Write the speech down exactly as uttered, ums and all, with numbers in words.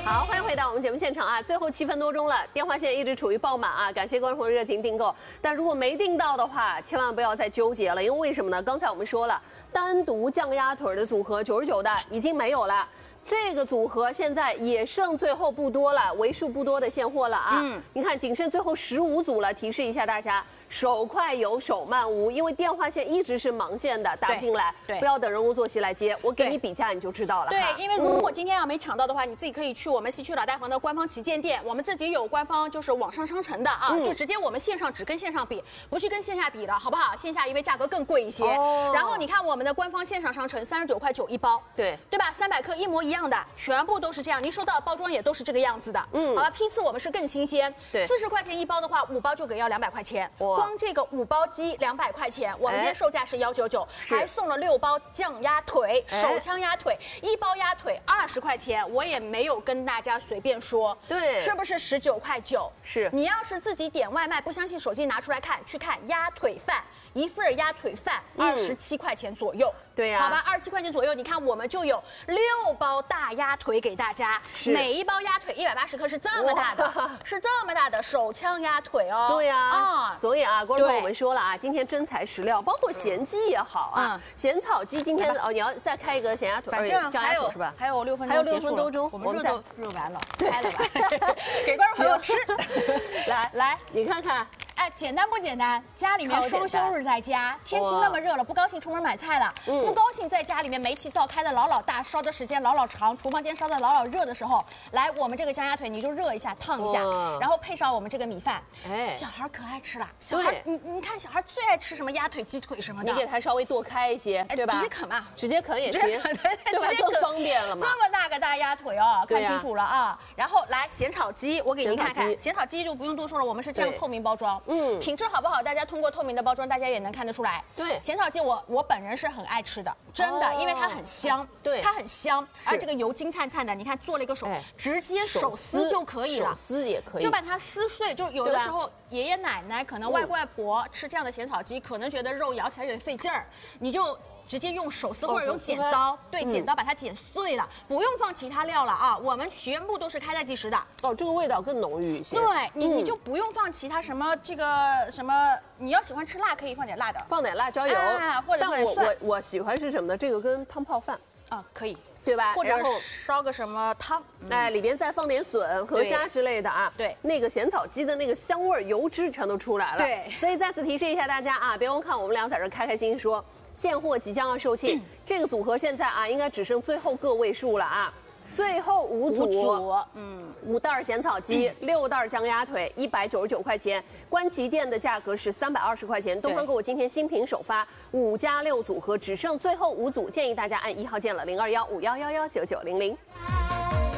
好，欢迎回到我们节目现场啊！最后七分多钟了，电话线一直处于爆满啊！感谢观众朋友热情订购，但如果没订到的话，千万不要再纠结了，因为为什么呢？刚才我们说了，单独酱鸭腿的组合九十九的已经没有了。 这个组合现在也剩最后不多了，为数不多的现货了啊！嗯，你看仅剩最后十五组了，提示一下大家，手快有，手慢无，因为电话线一直是盲线的，打进来，对，不要等人工坐席来接，我给你比价你就知道了。 对，因为如果今天要没抢到的话，你自己可以去我们西区老大房的官方旗舰店，我们自己有官方就是网上商城的啊，就直接我们线上只跟线上比，不去跟线下比了，好不好？线下因为价格更贵一些。哦。然后你看我们的官方线上商城，三十九块九一包，对，对吧？三百克一模一样的，全部。 都是这样，您收到的包装也都是这个样子的，嗯，好吧，批次我们是更新鲜，对，四十块钱一包的话，五包就给要两百块钱，光这个五包鸡两百块钱，我们今天售价是幺九九，还送了六包酱鸭腿、手枪鸭腿，一包鸭腿二十块钱，我也没有跟大家随便说，对，是不是十九块九？是，你要是自己点外卖，不相信手机拿出来看，去看鸭腿饭。 一份鸭腿饭二十七块钱左右，对呀，好吧，二十七块钱左右，你看我们就有六包大鸭腿给大家，每一包鸭腿一百八十克是这么大的，是这么大的手枪鸭腿哦。对呀，啊，所以啊，观众朋友我们说了啊，今天真材实料，包括咸鸡也好啊，咸草鸡今天哦，你要再开一个咸鸭腿，反正还有是吧？还有六分钟，还有六分多钟，我们热都热完了，开了吧，给观众朋友吃，来来，你看看。 哎，简单不简单？家里面双休日在家，天气那么热了，不高兴出门买菜了，嗯、不高兴在家里面煤气灶开的老老大，烧的时间老老长，厨房间烧的老老热的时候，来我们这个酱鸭腿你就热一下，烫一下，然后配上我们这个米饭，哎，小孩可爱吃了。小孩，你你看小孩最爱吃什么鸭腿、鸡腿什么的，你给他稍微剁开一些，对吧？直接啃嘛，直接啃也行，对吧？更方便了嘛。这么大个大鸭腿哦，看清楚了啊。然后来咸炒鸡，我给您看看，咸炒鸡就不用多说了，我们是这样透明包装。 嗯，品质好不好？大家通过透明的包装，大家也能看得出来。对，咸炒鸡我我本人是很爱吃的，真的，因为它很香，对，它很香，而这个油金灿灿的，你看做了一个手，直接手撕就可以了，手撕也可以，就把它撕碎。就有的时候爷爷奶奶可能外公外婆吃这样的咸炒鸡，可能觉得肉咬起来有点费劲儿，你就。 直接用手撕或者用剪刀，对，剪刀把它剪碎了，不用放其他料了啊，我们全部都是开袋即食的。哦，这个味道更浓郁一些。对你，你就不用放其他什么这个什么，你要喜欢吃辣可以放点辣的，放点辣椒油，或者但我我我喜欢是什么呢？这个跟汤泡饭啊可以，对吧？或者烧个什么汤，哎，里边再放点笋、河虾之类的啊。对，那个咸草鸡的那个香味、油脂全都出来了。对，所以再次提示一下大家啊，别忘看我们俩在这开开心心说。 现货即将要售罄，这个组合现在啊，应该只剩最后个位数了啊，最后五组，嗯，五袋咸草鸡，六袋酱鸭腿，一百九十九块钱，官旗店的价格是三百二十块钱。东方购物今天新品首发，五加六组合，只剩最后五组，建议大家按一号键了，零二幺五幺幺幺九九零零。